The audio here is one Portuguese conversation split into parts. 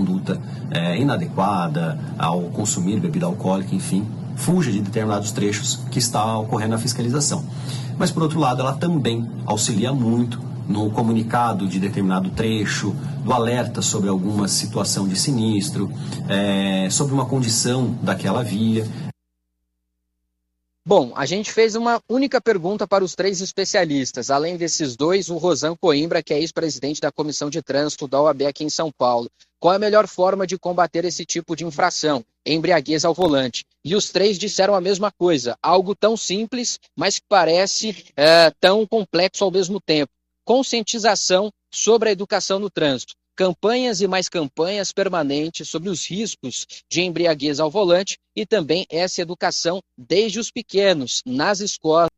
conduta inadequada ao consumir bebida alcoólica, enfim, fuja de determinados trechos que está ocorrendo a fiscalização. Mas, por outro lado, ela também auxilia muito no comunicado de determinado trecho, do alerta sobre alguma situação de sinistro, sobre uma condição daquela via. Bom, a gente fez uma única pergunta para os 3 especialistas. Além desses 2, o Rosan Coimbra, que é ex-presidente da Comissão de Trânsito da OAB aqui em São Paulo. Qual é a melhor forma de combater esse tipo de infração, embriaguez ao volante? E os 3 disseram a mesma coisa, algo tão simples, mas que parece tão complexo ao mesmo tempo. Conscientização sobre a educação no trânsito. Campanhas e mais campanhas permanentes sobre os riscos de embriaguez ao volante e também essa educação desde os pequenos, nas escolas,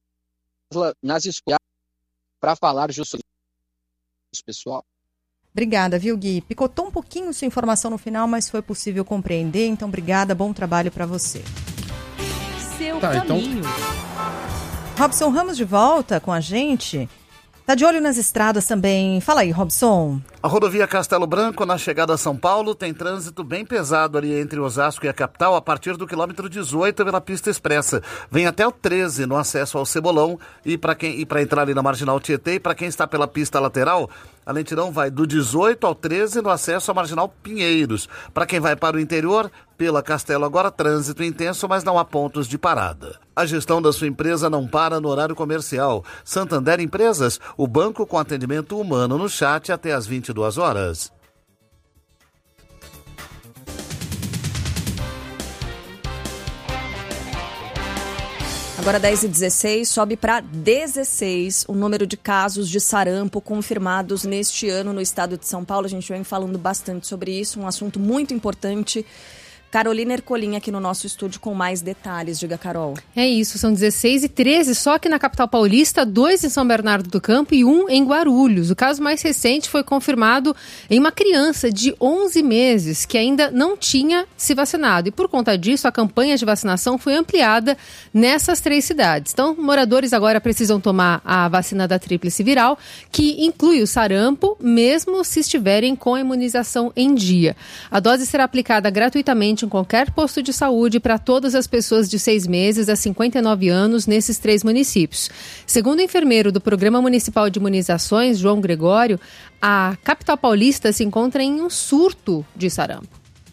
para falar justamente isso, pessoal. Obrigada, viu, Gui? Picotou um pouquinho sua informação no final, mas foi possível compreender, então obrigada, bom trabalho para você. Seu caminho. Robson Ramos de volta com a gente. Tá de olho nas estradas também. Fala aí, Robson. A rodovia Castelo Branco, na chegada a São Paulo, tem trânsito bem pesado ali entre Osasco e a capital, a partir do quilômetro 18 pela pista expressa. Vem até o 13 no acesso ao Cebolão e para entrar ali na Marginal Tietê, e para quem está pela pista lateral, a lentidão vai do 18 ao 13 no acesso à Marginal Pinheiros. Para quem vai para o interior, pela Castelo agora trânsito intenso, mas não há pontos de parada. A gestão da sua empresa não para no horário comercial. Santander Empresas, o banco com atendimento humano no chat até às 22 horas. Agora 10h16, sobe para 16 o número de casos de sarampo confirmados neste ano no estado de São Paulo. A gente vem falando bastante sobre isso, um assunto muito importante. Carolina Ercolim aqui no nosso estúdio com mais detalhes. Diga, Carol. É isso, são 16 e 13 só aqui na capital paulista, 2 em São Bernardo do Campo e 1 em Guarulhos. O caso mais recente foi confirmado em uma criança de 11 meses que ainda não tinha se vacinado. E por conta disso, a campanha de vacinação foi ampliada nessas 3 cidades. Então, moradores agora precisam tomar a vacina da tríplice viral, que inclui o sarampo, mesmo se estiverem com a imunização em dia. A dose será aplicada gratuitamente em qualquer posto de saúde para todas as pessoas de 6 meses a 59 anos nesses 3 municípios. Segundo o enfermeiro do Programa Municipal de Imunizações, João Gregório, a capital paulista se encontra em um surto de sarampo.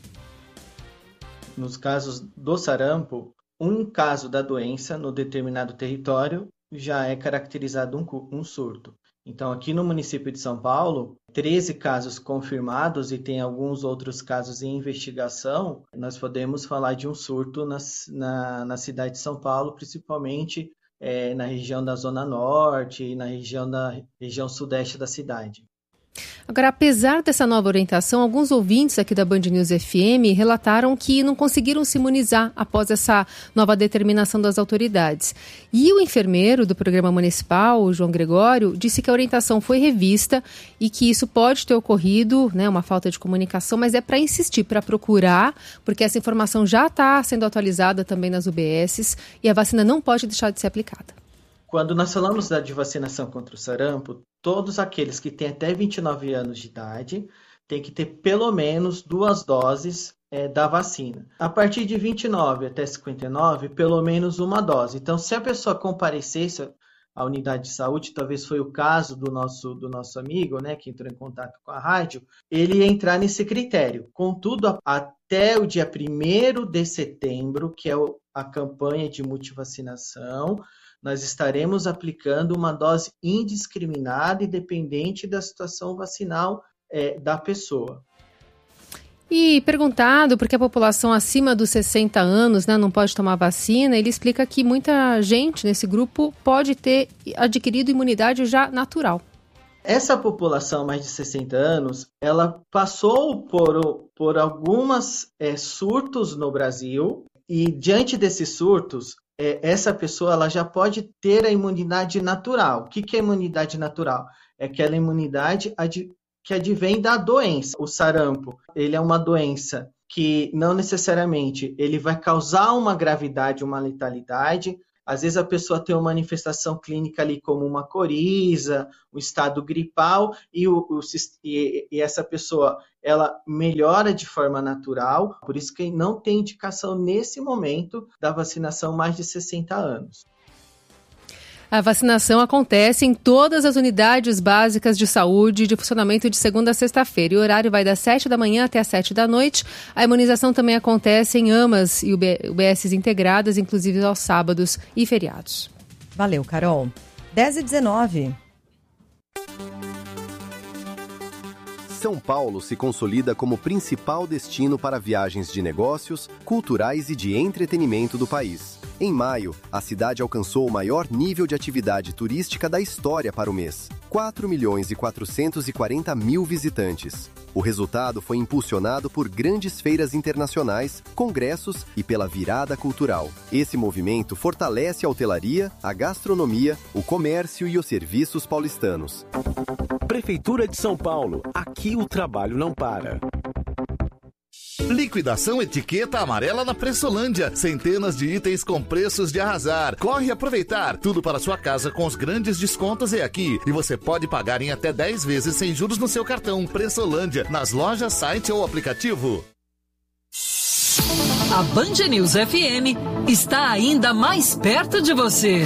Nos casos do sarampo, um caso da doença no determinado território já é caracterizado um surto. Então, aqui no município de São Paulo, 13 casos confirmados e tem alguns outros casos em investigação, nós podemos falar de um surto na cidade de São Paulo, principalmente na região da Zona Norte e na região sudeste da cidade. Agora, apesar dessa nova orientação, alguns ouvintes aqui da Band News FM relataram que não conseguiram se imunizar após essa nova determinação das autoridades. E o enfermeiro do programa municipal, o João Gregório, disse que a orientação foi revista e que isso pode ter ocorrido, né, uma falta de comunicação, mas é para insistir, para procurar, porque essa informação já está sendo atualizada também nas UBSs e a vacina não pode deixar de ser aplicada. Quando nós falamos de vacinação contra o sarampo, todos aqueles que têm até 29 anos de idade têm que ter pelo menos 2 doses da vacina. A partir de 29 até 59, pelo menos 1 dose. Então, se a pessoa comparecesse à unidade de saúde, talvez foi o caso do nosso amigo, né, que entrou em contato com a rádio, ele ia entrar nesse critério. Contudo, até o dia 1º de setembro, que é a campanha de multivacinação, nós estaremos aplicando uma dose indiscriminada e dependente da situação vacinal da pessoa. E perguntado por que a população acima dos 60 anos, né, não pode tomar vacina, ele explica que muita gente nesse grupo pode ter adquirido imunidade já natural. Essa população mais de 60 anos, ela passou por alguns surtos no Brasil e diante desses surtos, essa pessoa ela já pode ter a imunidade natural. O que é imunidade natural? É aquela imunidade que advém da doença. O sarampo, ele é uma doença que não necessariamente ele vai causar uma gravidade, uma letalidade. Às vezes a pessoa tem uma manifestação clínica ali como uma coriza, um estado gripal, e essa pessoa ela melhora de forma natural, por isso que não tem indicação nesse momento da vacinação mais de 60 anos. A vacinação acontece em todas as unidades básicas de saúde de funcionamento de segunda a sexta-feira. E o horário vai das 7 da manhã até as 7 da noite. A imunização também acontece em AMAs e UBSs integradas, inclusive aos sábados e feriados. Valeu, Carol. 10h19. São Paulo se consolida como principal destino para viagens de negócios, culturais e de entretenimento do país. Em maio, a cidade alcançou o maior nível de atividade turística da história para o mês. 4.440.000 visitantes. O resultado foi impulsionado por grandes feiras internacionais, congressos e pela virada cultural. Esse movimento fortalece a hotelaria, a gastronomia, o comércio e os serviços paulistanos. Prefeitura de São Paulo. Aqui o trabalho não para. Liquidação etiqueta amarela na Pressolândia. Centenas de itens com preços de arrasar. Corre aproveitar. Tudo para sua casa com os grandes descontos é aqui. E você pode pagar em até 10 vezes sem juros no seu cartão. Pressolândia, nas lojas, site ou aplicativo. A Band News FM está ainda mais perto de você.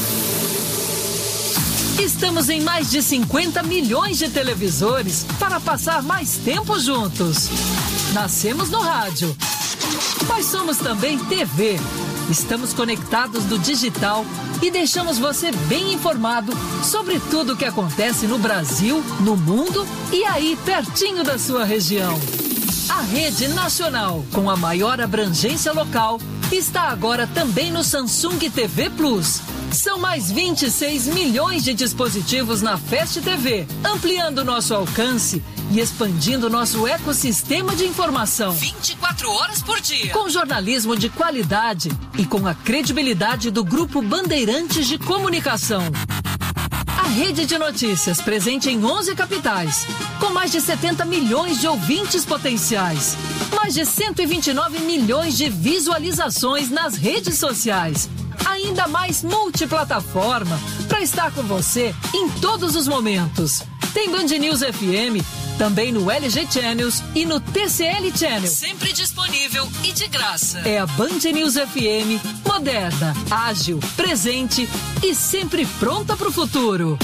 Estamos em mais de 50 milhões de televisores para passar mais tempo juntos. Nascemos no rádio, mas somos também TV. Estamos conectados no digital e deixamos você bem informado sobre tudo o que acontece no Brasil, no mundo e aí pertinho da sua região. A rede nacional, com a maior abrangência local, está agora também no Samsung TV Plus. São mais 26 milhões de dispositivos na Fast TV, ampliando nosso alcance e expandindo nosso ecossistema de informação. 24 horas por dia. Com jornalismo de qualidade e com a credibilidade do Grupo Bandeirantes de Comunicação. A rede de notícias presente em 11 capitais, com mais de 70 milhões de ouvintes potenciais, mais de 129 milhões de visualizações nas redes sociais. Ainda mais multiplataforma para estar com você em todos os momentos. Tem Band News FM também no LG Channels e no TCL Channel. Sempre disponível e de graça. É a Band News FM, moderna, ágil, presente e sempre pronta para o futuro.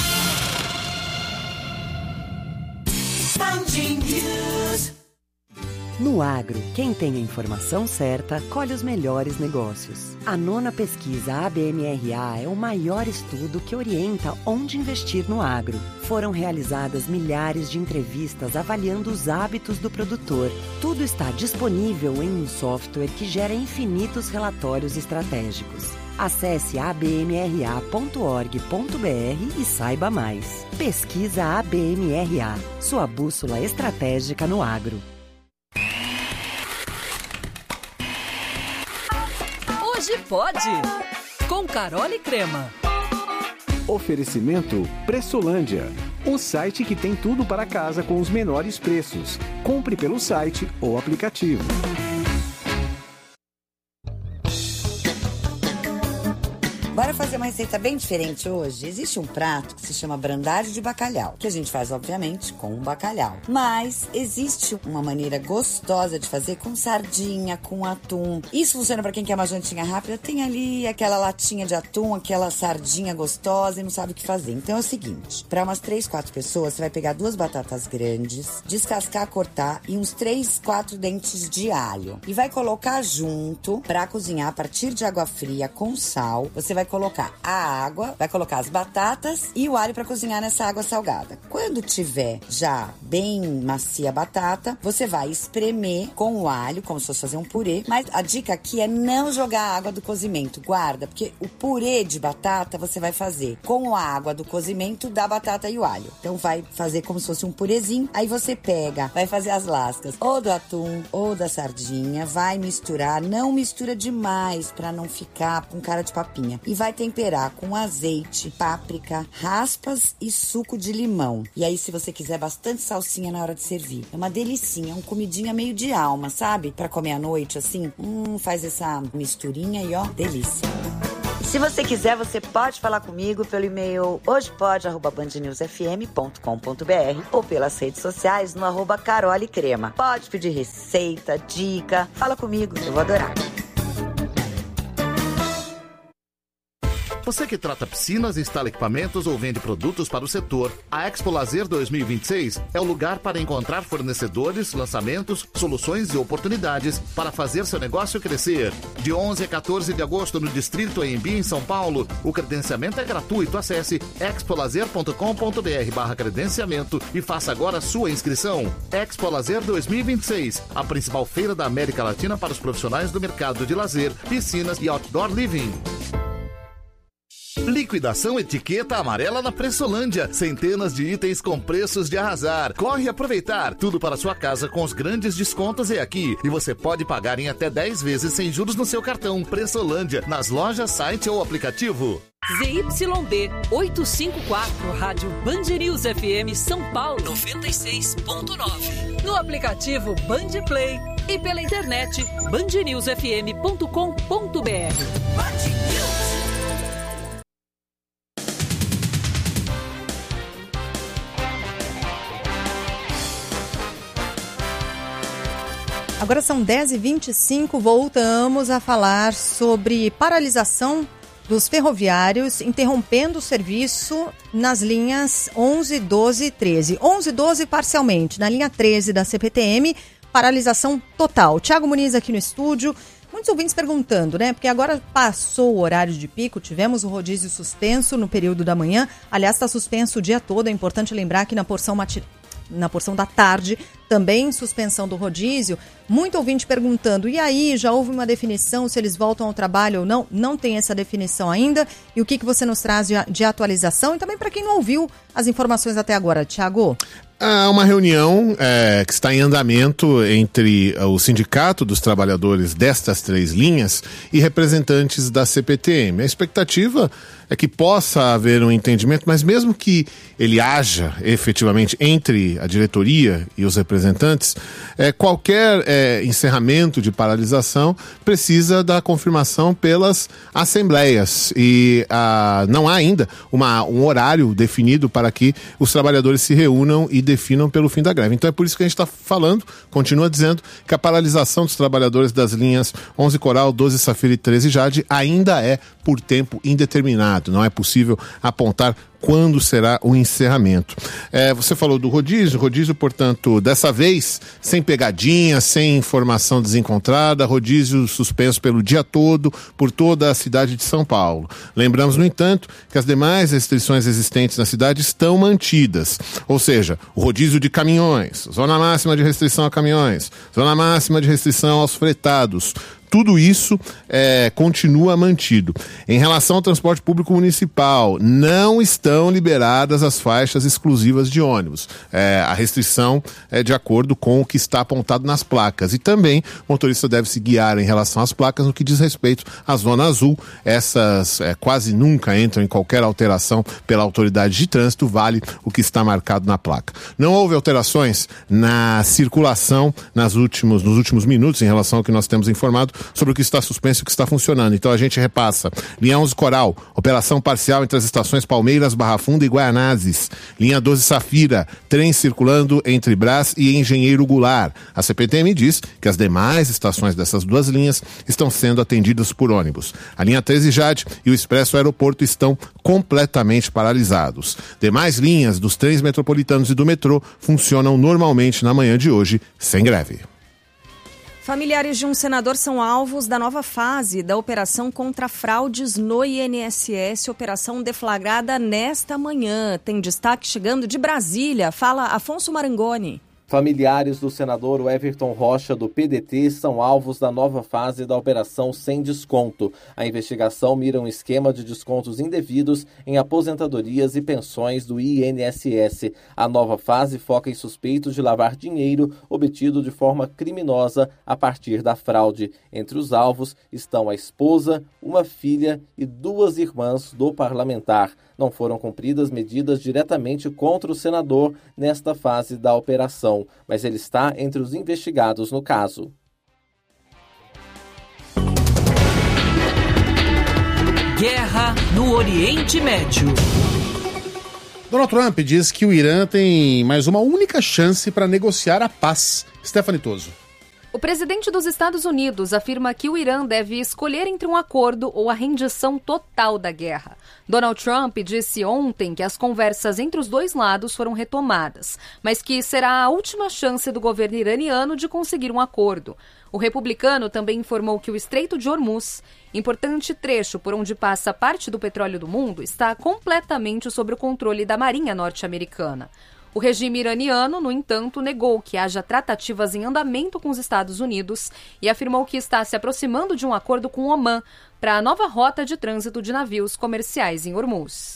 Band News. No agro, quem tem a informação certa, colhe os melhores negócios. A 9ª pesquisa ABMRA é o maior estudo que orienta onde investir no agro. Foram realizadas milhares de entrevistas avaliando os hábitos do produtor. Tudo está disponível em um software que gera infinitos relatórios estratégicos. Acesse abmra.org.br e saiba mais. Pesquisa ABMRA, sua bússola estratégica no agro. Hoje pode, com Carol e Crema. Oferecimento Pressolândia, o site que tem tudo para casa com os menores preços. Compre pelo site ou aplicativo. Bora fazer uma receita bem diferente hoje? Existe um prato que se chama brandade de bacalhau, que a gente faz, obviamente, com bacalhau. Mas existe uma maneira gostosa de fazer com sardinha, com atum. Isso funciona para quem quer uma jantinha rápida. Tem ali aquela latinha de atum, aquela sardinha gostosa e não sabe o que fazer. Então é o seguinte, para umas 3, 4 pessoas, você vai pegar 2 batatas grandes, descascar, cortar e uns 3, 4 dentes de alho. E vai colocar junto para cozinhar a partir de água fria com sal. Você vai colocar a água, vai colocar as batatas e o alho para cozinhar nessa água salgada. Quando tiver já bem macia a batata, você vai espremer com o alho, como se fosse fazer um purê. Mas a dica aqui é não jogar a água do cozimento. Guarda, porque o purê de batata você vai fazer com a água do cozimento da batata e o alho. Então vai fazer como se fosse um purezinho. Aí você pega, vai fazer as lascas ou do atum ou da sardinha, vai misturar. Não mistura demais para não ficar com cara de papinha. E vai temperar com azeite, páprica, raspas e suco de limão. E aí, se você quiser, bastante salsinha na hora de servir. É uma delicinha, uma comidinha meio de alma, sabe? Pra comer à noite, assim. Faz essa misturinha e ó, delícia. Se você quiser, você pode falar comigo pelo e-mail hojepode@bandnewsfm.com.br ou pelas redes sociais no @carolecrema. Pode pedir receita, dica, fala comigo, eu vou adorar. Você que trata piscinas, instala equipamentos ou vende produtos para o setor, a Expo Lazer 2026 é o lugar para encontrar fornecedores, lançamentos, soluções e oportunidades para fazer seu negócio crescer. De 11 a 14 de agosto no Distrito AMB, em São Paulo, o credenciamento é gratuito. Acesse expolazer.com.br/credenciamento e faça agora a sua inscrição. Expo Lazer 2026, a principal feira da América Latina para os profissionais do mercado de lazer, piscinas e outdoor living. Liquidação etiqueta amarela na Pressolândia. Centenas de itens com preços de arrasar. Corre aproveitar. Tudo para sua casa com os grandes descontos é aqui. E você pode pagar em até 10 vezes sem juros no seu cartão. Pressolândia, nas lojas, site ou aplicativo. ZYB 854, Rádio Band News FM São Paulo 96.9. No aplicativo Band Play e pela internet bandnewsfm.com.br. Agora são 10h25, voltamos a falar sobre paralisação dos ferroviários, interrompendo o serviço nas linhas 11, 12 e 13. 11 e 12 parcialmente, na linha 13 da CPTM, paralisação total. Thiago Muniz aqui no estúdio. Muitos ouvintes perguntando, né? Porque agora passou o horário de pico, tivemos o rodízio suspenso no período da manhã. Aliás, está suspenso o dia todo, é importante lembrar que na porção da tarde, também suspensão do rodízio. Muito ouvinte perguntando, e aí, já houve uma definição se eles voltam ao trabalho ou não? Não tem essa definição ainda. E o que você nos traz de atualização? E também para quem não ouviu as informações até agora, Thiago? Há uma reunião que está em andamento entre o Sindicato dos Trabalhadores destas 3 linhas e representantes da CPTM. A expectativa é que possa haver um entendimento, mas mesmo que ele haja efetivamente entre a diretoria e os representantes, qualquer encerramento de paralisação precisa da confirmação pelas assembleias e não há ainda um horário definido para que os trabalhadores se reúnam e definam pelo fim da greve. Então é por isso que a gente está falando, continua dizendo, que a paralisação dos trabalhadores das linhas 11 Coral, 12 Safira e 13 Jade ainda é por tempo indeterminado. Não é possível apontar quando será o encerramento. Você falou do rodízio, portanto, dessa vez, sem pegadinha, sem informação desencontrada, rodízio suspenso pelo dia todo, por toda a cidade de São Paulo. Lembramos, no entanto, que as demais restrições existentes na cidade estão mantidas, ou seja, o rodízio de caminhões, zona máxima de restrição a caminhões, zona máxima de restrição aos fretados. Tudo isso continua mantido. Em relação ao transporte público municipal, não estão liberadas as faixas exclusivas de ônibus. A restrição é de acordo com o que está apontado nas placas. E também o motorista deve se guiar em relação às placas no que diz respeito à zona azul. Essas quase nunca entram em qualquer alteração pela autoridade de trânsito, vale o que está marcado na placa. Não houve alterações na circulação nos últimos minutos em relação ao que nós temos informado sobre o que está suspenso e o que está funcionando. Então a gente repassa. Linha 11 Coral, operação parcial entre as estações Palmeiras, Barra Funda e Guaianazes. Linha 12 Safira, trem circulando entre Brás e Engenheiro Goulart. A CPTM diz que as demais estações dessas 2 linhas estão sendo atendidas por ônibus. A linha 13 Jade e o Expresso Aeroporto estão completamente paralisados. Demais linhas dos trens metropolitanos e do metrô funcionam normalmente na manhã de hoje, sem greve. Familiares de um senador são alvos da nova fase da operação contra fraudes no INSS, operação deflagrada nesta manhã. Tem destaque chegando de Brasília. Fala Afonso Marangoni. Familiares do senador Everton Rocha, do PDT, são alvos da nova fase da Operação Sem Desconto. A investigação mira um esquema de descontos indevidos em aposentadorias e pensões do INSS. A nova fase foca em suspeitos de lavar dinheiro obtido de forma criminosa a partir da fraude. Entre os alvos estão a esposa, uma filha e 2 irmãs do parlamentar. Não foram cumpridas medidas diretamente contra o senador nesta fase da operação, mas ele está entre os investigados no caso. guerra no Oriente Médio. Donald Trump diz que o Irã tem mais uma única chance para negociar a paz. Stephanie Toso. O presidente dos Estados Unidos afirma que o Irã deve escolher entre um acordo ou a rendição total da guerra. Donald Trump disse ontem que as conversas entre os dois lados foram retomadas, mas que será a última chance do governo iraniano de conseguir um acordo. O republicano também informou que o Estreito de Hormuz, importante trecho por onde passa parte do petróleo do mundo, está completamente sob o controle da Marinha norte-americana. O regime iraniano, no entanto, negou que haja tratativas em andamento com os Estados Unidos e afirmou que está se aproximando de um acordo com o Omã para a nova rota de trânsito de navios comerciais em Hormuz.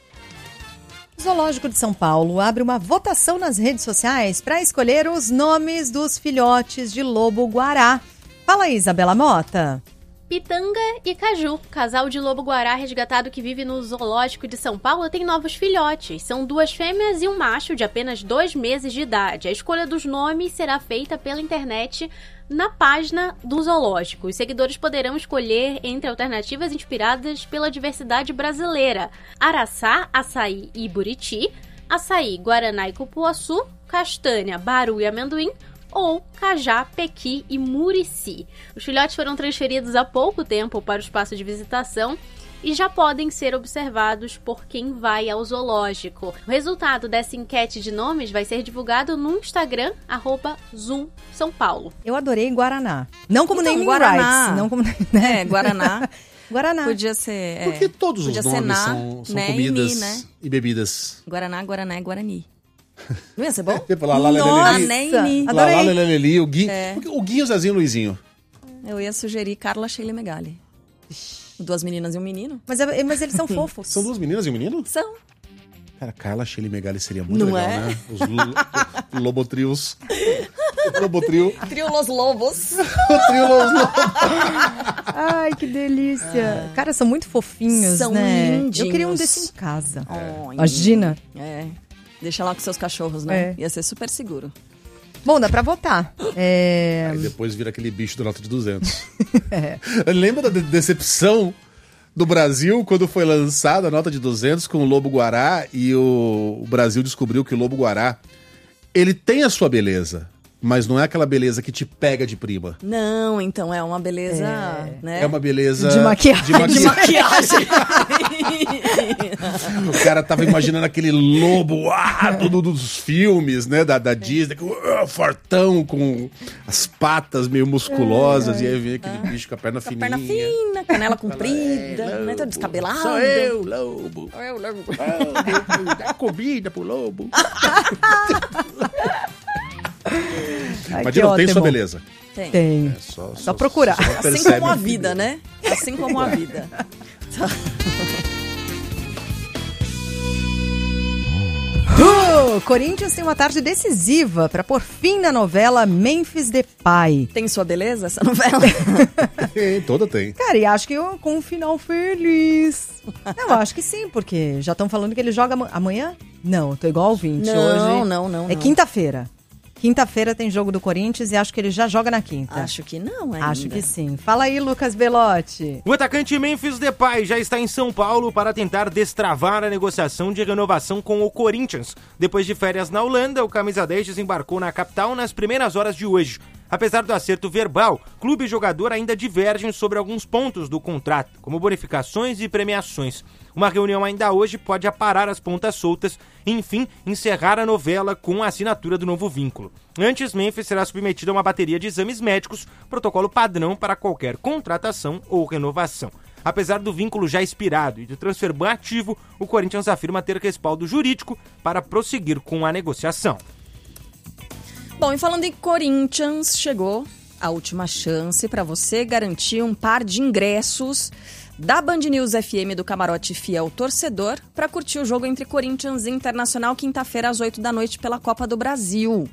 O Zoológico de São Paulo abre uma votação nas redes sociais para escolher os nomes dos filhotes de lobo-guará. Fala aí, Isabela Mota. Pitanga e Caju, casal de lobo-guará resgatado que vive no Zoológico de São Paulo, tem novos filhotes. São 2 fêmeas e um macho de apenas 2 meses de idade. A escolha dos nomes será feita pela internet na página do zoológico. Os seguidores poderão escolher entre alternativas inspiradas pela diversidade brasileira: araçá, açaí e buriti, açaí, guaraná e cupuaçu, castanha, baru e amendoim, ou cajá, pequi e murici. Os filhotes foram transferidos há pouco tempo para o espaço de visitação e já podem ser observados por quem vai ao zoológico. O resultado dessa enquete de nomes vai ser divulgado no Instagram, @ZoomSãoPaulo. Eu adorei Guaraná. Não como então, naming Guaraná. rights. Não como, né? Guaraná. Guaraná. Podia ser... Porque todos os nomes são né, comidas e, né? e bebidas. Guaraná, Guaraná e Guarani. Não ia ser bom? Nossa, Leleli, o Gui. O Gui e o Zezinho Luizinho. Eu ia sugerir Carla, Sheila e Megali. 2 meninas e um menino. Mas eles são fofos. São 2 meninas e um menino? São. Cara, Carla, Sheila e Megali seria muito não legal, é? né? Os lobotrios. Lobotrio. Trio Los Lobos. O Trio Los Lobos. Ai, que delícia. Cara, são muito fofinhos, são né? lindinhos. Eu queria um desse em casa. Oh, imagina. É. Deixa lá com seus cachorros, né? Ia ser super seguro. Bom, dá pra votar. Aí depois vira aquele bicho da nota de 200. Lembra da decepção do Brasil quando foi lançada a nota de 200 com o lobo-guará e o Brasil descobriu que o lobo-guará, ele tem a sua beleza, mas não é aquela beleza que te pega de prima. Não, então é uma beleza, né? É uma beleza... De maquiagem. De maquiagem. O cara tava imaginando aquele lobo dos filmes, né, da Disney, fortão, com as patas meio musculosas, e aí vem aquele bicho com a perna fininha. Perna fina, canela comprida, né, todo descabelado. Sou eu, lobo. Dá comida pro lobo. Ai, mas não tem sua beleza. Tem. É só procurar. Assim como a vida, né? Assim como a vida. Corinthians tem uma tarde decisiva para pôr fim na novela Memphis Depay. Tem sua beleza essa novela? Toda tem. Cara, e acho que com um final feliz. Eu acho que sim, porque já estão falando que ele joga amanhã? Não, tô igual ao 20 hoje. Não. É quinta-feira. Quinta-feira tem jogo do Corinthians e acho que ele já joga na quinta. Acho que não ainda. Acho que sim. Fala aí, Lucas Belotti. O atacante Memphis Depay já está em São Paulo para tentar destravar a negociação de renovação com o Corinthians. Depois de férias na Holanda, o camisa 10 desembarcou na capital nas primeiras horas de hoje. Apesar do acerto verbal, clube e jogador ainda divergem sobre alguns pontos do contrato, como bonificações e premiações. Uma reunião ainda hoje pode aparar as pontas soltas e, enfim, encerrar a novela com a assinatura do novo vínculo. Antes, Memphis será submetido a uma bateria de exames médicos, protocolo padrão para qualquer contratação ou renovação. Apesar do vínculo já expirado e do transfer ban ativo, o Corinthians afirma ter respaldo jurídico para prosseguir com a negociação. Bom, e falando em Corinthians, chegou a última chance para você garantir um par de ingressos da Band News FM do Camarote Fiel Torcedor para curtir o jogo entre Corinthians e Internacional quinta-feira às 8h da Copa do Brasil.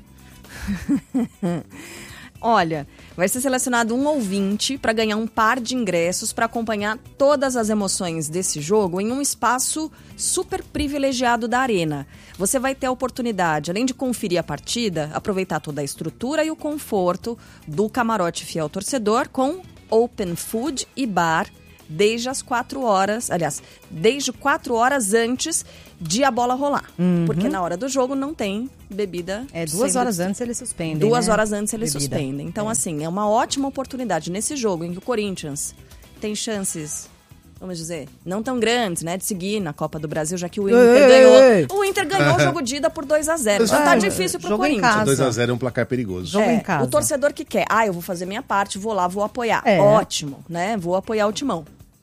Olha, vai ser selecionado um ouvinte para ganhar um par de ingressos para acompanhar todas as emoções desse jogo em um espaço super privilegiado da Arena. Você vai ter a oportunidade, além de conferir a partida, aproveitar toda a estrutura e o conforto do Camarote Fiel Torcedor com Open Food e Bar desde as 4 horas, aliás, desde 4 horas antes de a bola rolar. Porque na hora do jogo não tem bebida. 2 horas antes eles suspendem. 2 né? horas antes eles Bebida. suspendem. Então, assim, é uma ótima oportunidade nesse jogo em que o Corinthians tem chances, vamos dizer, não tão grandes, né, de seguir na Copa do Brasil, já que o Inter ganhou. O Inter ganhou o jogo de ida por 2-0. Já tá difícil pro Corinthians. 2-0 é um placar perigoso. Jogo em casa. O torcedor que quer, eu vou fazer minha parte, vou lá, vou apoiar. É. Ótimo, né? Vou apoiar o Timão.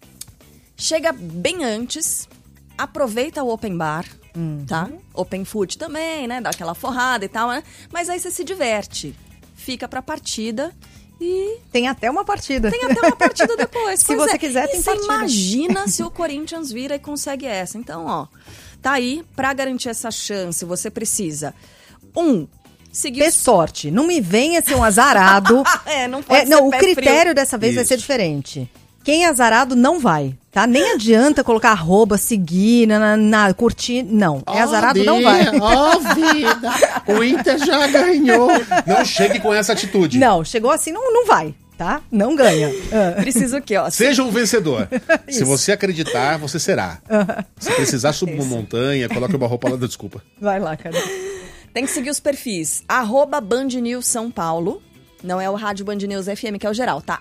Chega bem antes, aproveita o open bar, tá? Open food também, né? Dá aquela forrada e tal, né? Mas aí você se diverte. Fica pra partida e... Tem até uma partida. Tem até uma partida depois. Se você quiser, tem você partida. imagina se o Corinthians vira e consegue essa. Então, ó, tá aí, pra garantir essa chance, você precisa, seguir... Ter sorte. Não me venha ser um azarado. Não pode ser o pé critério frio. dessa vez vai ser diferente. Quem é azarado não vai, tá? Nem adianta colocar arroba, seguir, curtir. Não, é azarado, não vai. Vida! O Inter já ganhou. Não chegue com essa atitude. Não, chegou assim, não vai, tá? Não ganha. Precisa o quê, ó? Seja um vencedor. Se você acreditar, você será. Se precisar subir uma montanha, coloque uma roupa lá da desculpa. Vai lá, cara. Tem que seguir os perfis. @Band News São Paulo. Não é o Rádio Band News FM, que é o geral, tá?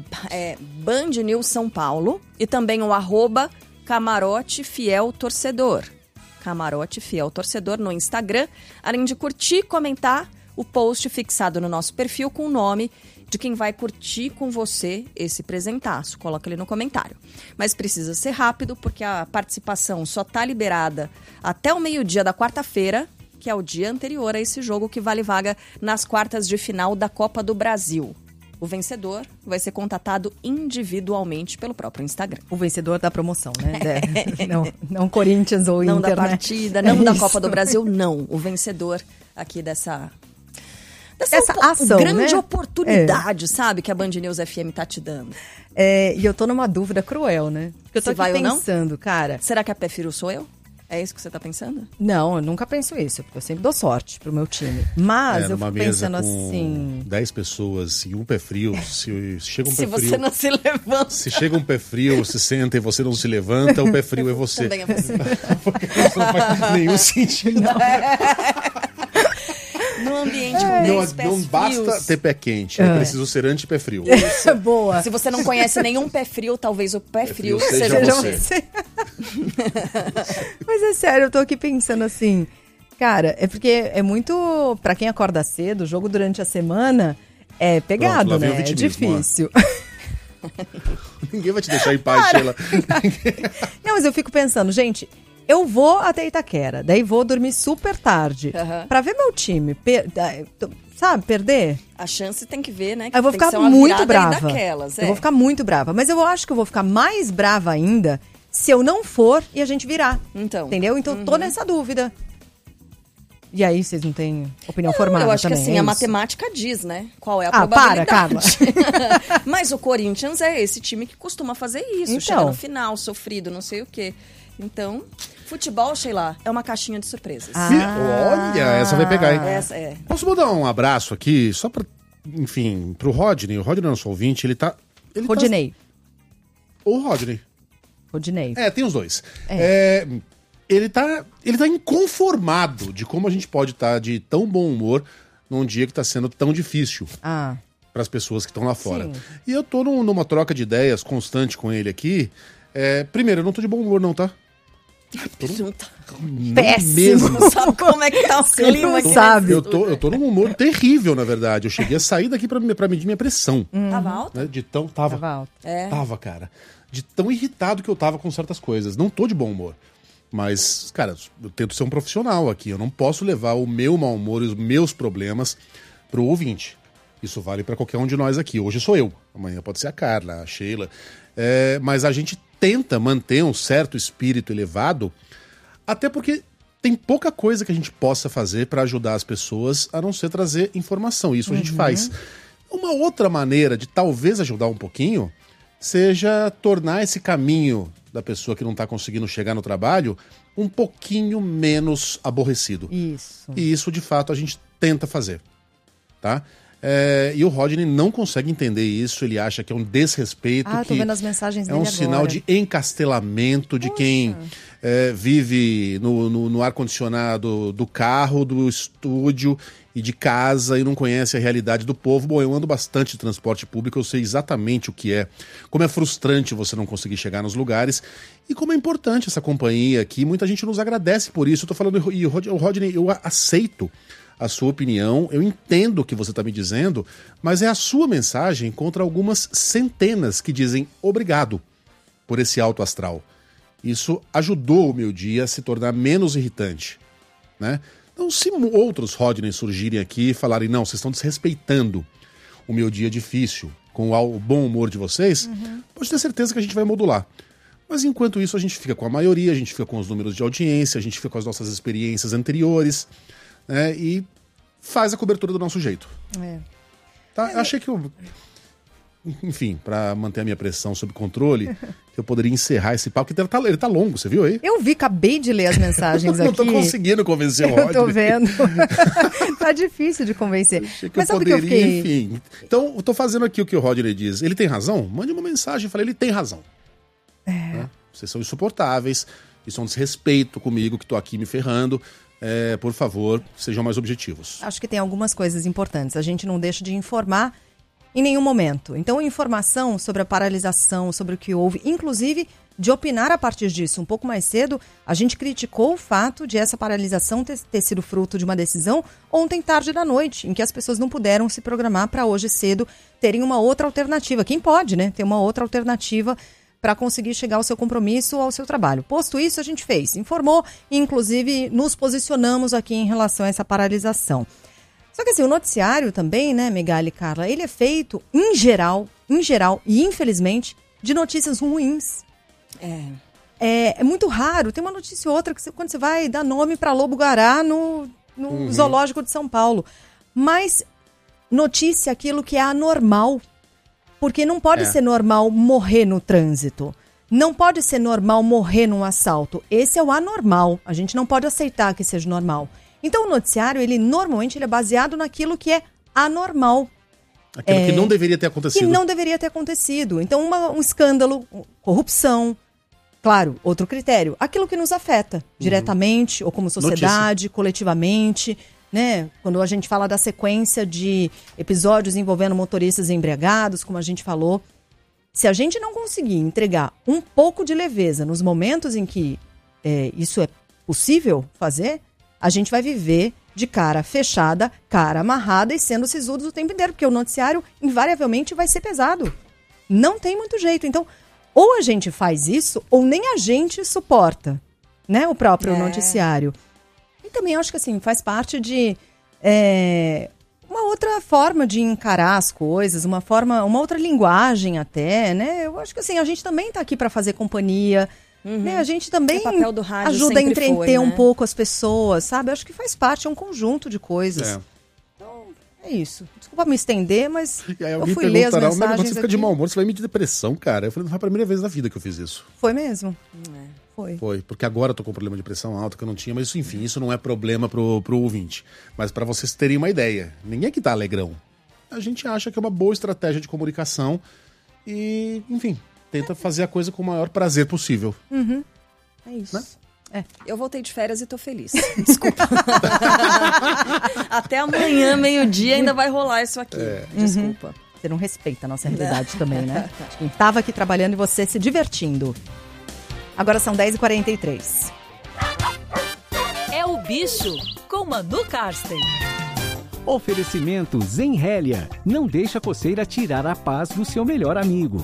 Band News São Paulo. E também o @Camarote Fiel Torcedor. Camarote Fiel Torcedor no Instagram. Além de curtir e comentar o post fixado no nosso perfil com o nome de quem vai curtir com você esse presentaço. Coloca ele no comentário. Mas precisa ser rápido, porque a participação só tá liberada até o meio-dia da quarta-feira, que é o dia anterior a esse jogo que vale vaga nas quartas de final da Copa do Brasil. O vencedor vai ser contatado individualmente pelo próprio Instagram. O vencedor da promoção, né? Não Corinthians ou Inter, não da né? partida, não da Copa do Brasil, não. O vencedor aqui dessa ação, grande né? oportunidade, sabe? Que a Band News FM tá te dando. E eu tô numa dúvida cruel, né? Porque eu tô aqui pensando, cara... Será que a pé frio sou eu? É isso que você tá pensando? Não, eu nunca penso isso, porque eu sempre dou sorte pro meu time. Mas eu fico pensando com assim... 10 pessoas e um pé frio, se chega um pé frio... Se você não se levanta... Se chega um pé frio, se senta e você não se levanta, o pé frio é você. Também é você. Porque isso não faz nenhum sentido. No ambiente com 10 pés não basta frios. ter pé quente, é preciso ser anti-pé frio. Isso. Boa. Se você não conhece nenhum pé frio, talvez o pé frio seja você. Mas é sério, eu tô aqui pensando assim, cara, é porque é muito, pra quem acorda cedo, o jogo durante a semana é pegado, pronto, lá vem né? É difícil. Ninguém vai te deixar em paz, Sheila. Não, mas eu fico pensando, gente, eu vou até Itaquera, daí vou dormir super tarde, pra ver meu time, perder. A chance tem que ver, né? Que eu vou tem que ficar ser uma muito virada brava. daquelas, Eu vou ficar muito brava. Mas eu acho que eu vou ficar mais brava ainda se eu não for e a gente virar. Então. Entendeu? Então eu tô nessa dúvida. E aí, vocês não têm opinião formada também? Eu acho que assim, a isso? matemática diz, né? Qual é a probabilidade. Carla. Mas o Corinthians é esse time que costuma fazer isso. Então. Chega no final, sofrido, não sei o quê. Então, futebol, Sheila, é uma caixinha de surpresas. Olha, essa vai pegar, hein? Essa é. Posso mandar um abraço aqui, só pra, enfim, pro Rodney. O Rodney é nosso ouvinte, ele tá... Rodney. Ou Rodney. Rodney. Tem os dois. Ele tá inconformado de como a gente pode estar de tão bom humor num dia que tá sendo tão difícil para as pessoas que estão lá fora. Sim. E eu tô numa troca de ideias constante com ele aqui. Primeiro, eu não tô de bom humor não, tá? Péssimo. Não sabe como é que tá o clima aqui. Sabe. Eu tô num humor terrível, na verdade. Eu cheguei a sair daqui pra medir minha pressão. Tava alta? Né? Tava alta. Tava, cara. De tão irritado que eu tava com certas coisas. Não tô de bom humor. Mas, cara, eu tento ser um profissional aqui. Eu não posso levar o meu mau humor e os meus problemas pro ouvinte. Isso vale pra qualquer um de nós aqui. Hoje sou eu. Amanhã pode ser a Carla, a Sheila. Mas a gente tenta manter um certo espírito elevado, até porque tem pouca coisa que a gente possa fazer para ajudar as pessoas, a não ser trazer informação. Isso a gente faz. Uma outra maneira de talvez ajudar um pouquinho seja tornar esse caminho da pessoa que não está conseguindo chegar no trabalho um pouquinho menos aborrecido. Isso. E isso, de fato, a gente tenta fazer, tá? E o Rodney não consegue entender isso, ele acha que é um desrespeito, tô vendo as mensagens é dele um sinal agora. de encastelamento de quem vive no ar-condicionado do carro, do estúdio e de casa e não conhece a realidade do povo. Bom, eu ando bastante de transporte público, eu sei exatamente o que é, como é frustrante você não conseguir chegar nos lugares e como é importante essa companhia aqui. Muita gente nos agradece por isso. Eu tô falando, e o Rodney, eu aceito a sua opinião, eu entendo o que você está me dizendo, mas é a sua mensagem contra algumas centenas que dizem obrigado por esse alto astral. Isso ajudou o meu dia a se tornar menos irritante, né? Então, se outros Rodney surgirem aqui e falarem, não, vocês estão desrespeitando o meu dia difícil com o bom humor de vocês, pode ter certeza que a gente vai modular. Mas enquanto isso, a gente fica com a maioria, a gente fica com os números de audiência, a gente fica com as nossas experiências anteriores, né, e faz a cobertura do nosso jeito. Tá? Eu achei que enfim, para manter a minha pressão sob controle, que eu poderia encerrar esse papo, que ele tá longo, você viu aí? Eu vi, acabei de ler as mensagens aqui. Não tô conseguindo convencer o Rodney. Eu tô vendo. Tá difícil de convencer. Mas sabe que eu fiquei... Enfim. Então, eu tô fazendo aqui o que o Rodney diz. Ele tem razão? Mande uma mensagem e fale, ele tem razão. Né? Vocês são insuportáveis, isso é um desrespeito comigo, que tô aqui me ferrando. Por favor, sejam mais objetivos. Acho que tem algumas coisas importantes. A gente não deixa de informar em nenhum momento. Então, informação sobre a paralisação, sobre o que houve, inclusive de opinar a partir disso. Um pouco mais cedo, a gente criticou o fato de essa paralisação ter sido fruto de uma decisão ontem tarde da noite, em que as pessoas não puderam se programar para hoje cedo terem uma outra alternativa. Quem pode, né? Ter uma outra alternativa para conseguir chegar ao seu compromisso ou ao seu trabalho. Posto isso, a gente fez, informou e, inclusive, nos posicionamos aqui em relação a essa paralisação. Só que assim, o noticiário também, né, Megali e Carla, ele é feito, em geral, e infelizmente, de notícias ruins. É muito raro, tem uma notícia ou outra que quando você vai dar nome para lobo-guará no zoológico de São Paulo. Mas notícia é aquilo que é anormal. Porque não pode ser normal morrer no trânsito. Não pode ser normal morrer num assalto. Esse é o anormal. A gente não pode aceitar que seja normal. Então o noticiário, normalmente, ele é baseado naquilo que é anormal. Aquilo que não deveria ter acontecido. Que não deveria ter acontecido. Então um escândalo, corrupção. Claro, outro critério. Aquilo que nos afeta diretamente, ou como sociedade, coletivamente, né? Quando a gente fala da sequência de episódios envolvendo motoristas embriagados, como a gente falou, se a gente não conseguir entregar um pouco de leveza nos momentos em que isso é possível fazer, a gente vai viver de cara fechada, cara amarrada e sendo sisudos o tempo inteiro, porque o noticiário invariavelmente vai ser pesado. Não tem muito jeito. Então, ou a gente faz isso, ou nem a gente suporta, né, o próprio noticiário. E também acho que assim, faz parte de uma outra forma de encarar as coisas, uma outra linguagem até, né? Eu acho que assim, a gente também tá aqui para fazer companhia, né? A gente também papel do rádio ajuda a sempre entreter foi, né? um pouco as pessoas, sabe? Eu acho que faz parte, é um conjunto de coisas. Então, é isso. Desculpa me estender, mas eu fui ler as mensagens quando você fica aqui. de mau humor, você vai medir depressão, cara. Eu falei, não foi a primeira vez na vida que eu fiz isso. Foi mesmo? Foi, porque agora eu tô com problema de pressão alta que eu não tinha, mas isso, enfim, isso não é problema pro ouvinte. Mas para vocês terem uma ideia, ninguém aqui tá alegrão. A gente acha que é uma boa estratégia de comunicação e, enfim, tenta fazer a coisa com o maior prazer possível. É isso. Né? Eu voltei de férias e tô feliz. Desculpa. Até amanhã, meio-dia, ainda vai rolar isso aqui. Desculpa. Você não respeita a nossa realidade também, né? Quem tava aqui trabalhando e você se divertindo. Agora são 10h43. É o Bicho, com Manu Karsten. Oferecimento Zenrélia. Não deixa a coceira tirar a paz do seu melhor amigo.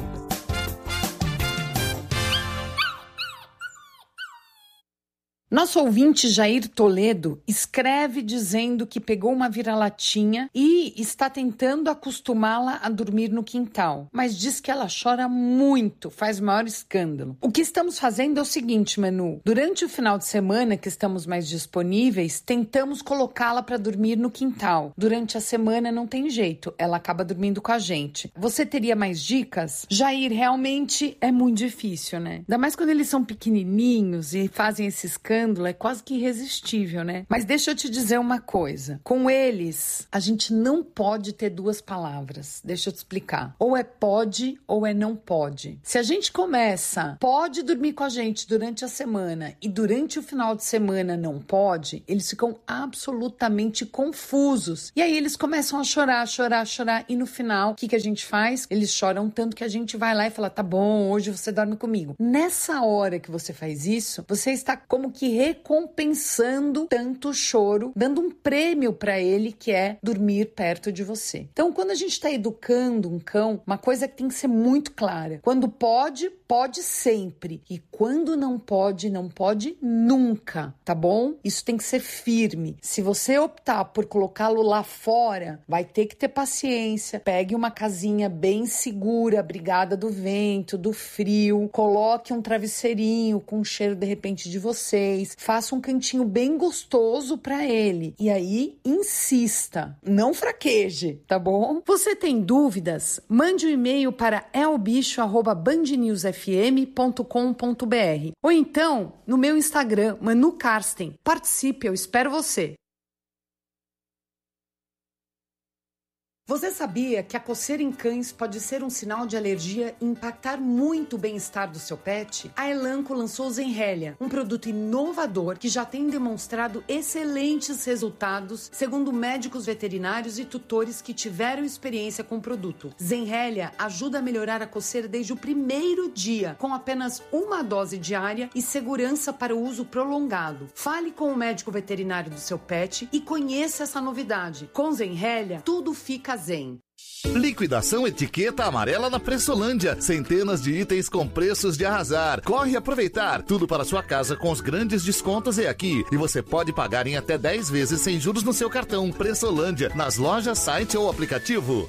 Nosso ouvinte Jair Toledo escreve dizendo que pegou uma vira-latinha e está tentando acostumá-la a dormir no quintal, mas diz que ela chora muito, faz maior escândalo. O que estamos fazendo é o seguinte, Manu, durante o final de semana que estamos mais disponíveis, tentamos colocá-la para dormir no quintal. Durante a semana não tem jeito, ela acaba dormindo com a gente. Você teria mais dicas? Jair, realmente é muito difícil, né? Ainda mais quando eles são pequenininhos e fazem esse escândalo. escândalo é quase que irresistível, né? Mas deixa eu te dizer uma coisa. Com eles, a gente não pode ter duas palavras. Deixa eu te explicar. Ou é pode ou é não pode. Se a gente começa, pode dormir com a gente durante a semana e durante o final de semana não pode, eles ficam absolutamente confusos. E aí eles começam a chorar e no final, o que a gente faz? Eles choram tanto que a gente vai lá e fala, tá bom, hoje você dorme comigo. Nessa hora que você faz isso, você está como que recompensando tanto choro, dando um prêmio para ele, que é dormir perto de você. Então, quando a gente está educando um cão, uma coisa que tem que ser muito clara. Quando pode, pode sempre. E quando não pode nunca, tá bom? Isso tem que ser firme. Se você optar por colocá-lo lá fora, vai ter que ter paciência. Pegue uma casinha bem segura, abrigada do vento, do frio. Coloque um travesseirinho com o cheiro, de repente, de vocês. Faça um cantinho bem gostoso para ele. E aí, insista. Não fraqueje, tá bom? Você tem dúvidas? Mande um e-mail para elbicho@bandnewsfm.com.br ou então no meu Instagram, Manu Karsten. Participe, eu espero você. Você sabia que a coceira em cães pode ser um sinal de alergia e impactar muito o bem-estar do seu pet? A Elanco lançou o Zenrelia, um produto inovador que já tem demonstrado excelentes resultados, segundo médicos veterinários e tutores que tiveram experiência com o produto. Zenrelia ajuda a melhorar a coceira desde o primeiro dia, com apenas uma dose diária e segurança para o uso prolongado. Fale com o médico veterinário do seu pet e conheça essa novidade. Com Zenrelia, tudo fica zen. Liquidação etiqueta amarela na Pressolândia. Centenas de itens com preços de arrasar. Corre aproveitar. Tudo para sua casa com os grandes descontos é aqui. E você pode pagar em até 10 vezes sem juros no seu cartão. Pressolândia, nas lojas, site ou aplicativo.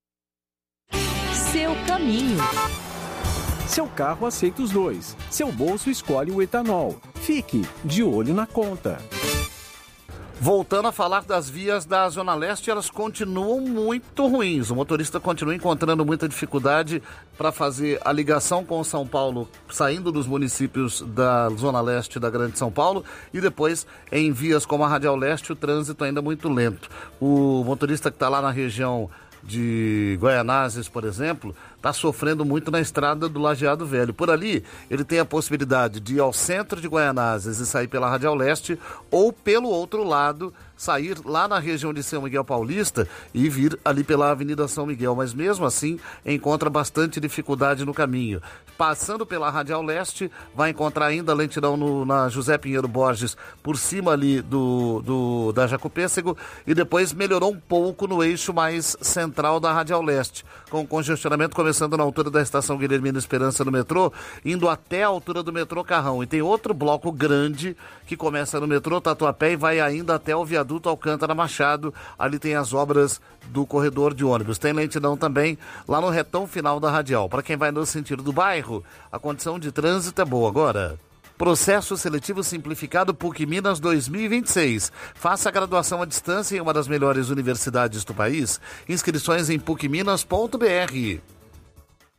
Seu caminho. Seu carro aceita os dois. Seu bolso escolhe o etanol. Fique de olho na conta. Voltando a falar das vias da Zona Leste, elas continuam muito ruins. O motorista continua encontrando muita dificuldade para fazer a ligação com São Paulo, saindo dos municípios da Zona Leste da Grande São Paulo, e depois em vias como a Radial Leste o trânsito ainda muito lento. O motorista que está lá na região de Guaianazes, por exemplo, está sofrendo muito na estrada do Lajeado Velho. Por ali, ele tem a possibilidade de ir ao centro de Guaianazes e sair pela Radial Leste, ou pelo outro lado, sair lá na região de São Miguel Paulista e vir ali pela Avenida São Miguel, mas mesmo assim encontra bastante dificuldade no caminho. Passando pela Radial Leste, vai encontrar ainda lentidão na José Pinheiro Borges, por cima ali da Jacopêssego, e depois melhorou um pouco no eixo mais central da Radial Leste, com congestionamento começando na altura da estação Guilhermino Esperança no metrô, indo até a altura do metrô Carrão. E tem outro bloco grande que começa no metrô Tatuapé e vai ainda até o viaduto Alcântara Machado. Ali tem as obras do corredor de ônibus. Tem lentidão também lá no retão final da Radial. Para quem vai no sentido do bairro, a condição de trânsito é boa agora. Processo Seletivo Simplificado PUC Minas 2026. Faça a graduação à distância em uma das melhores universidades do país. Inscrições em pucminas.br.